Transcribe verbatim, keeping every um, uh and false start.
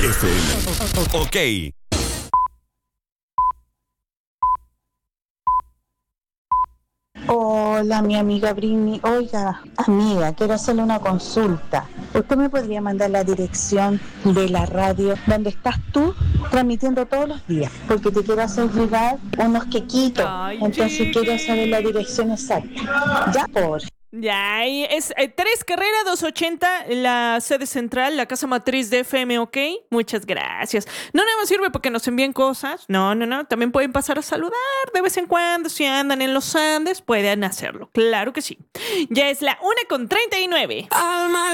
F M. Ok. Hola, mi amiga Brini. Oiga, amiga, quiero hacerle una consulta. ¿Usted me podría mandar la dirección de la radio donde estás tú transmitiendo todos los días? Porque te quiero hacer llegar unos quequitos. Ay, Entonces quiero saber la Jenny. dirección exacta. Ya, por. Ya, y es eh, tres Carrera doscientos ochenta, la sede central, la casa matriz de F M, ¿ok? Muchas gracias. No nada más sirve porque nos envíen cosas. No, no, no. También pueden pasar a saludar de vez en cuando. Si andan en los Andes, pueden hacerlo. Claro que sí. Ya es la una con treinta y nueve. Alma